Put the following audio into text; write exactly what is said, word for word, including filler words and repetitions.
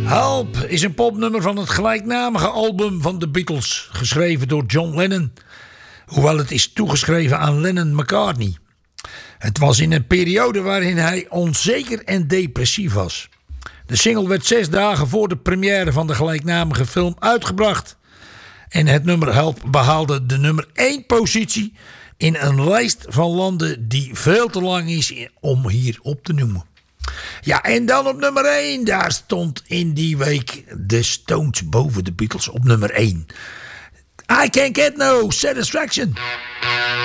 Help is een popnummer van het gelijknamige album van de Beatles, geschreven door John Lennon, hoewel het is toegeschreven aan Lennon-McCartney. Het was in een periode waarin hij onzeker en depressief was. De single werd zes dagen voor de première van de gelijknamige film uitgebracht. En het nummer Help behaalde de nummer één positie in een lijst van landen die veel te lang is om hier op te noemen. Ja, en dan op nummer één. Daar stond in die week de Stones boven de Beatles op nummer één. I can't get no satisfaction.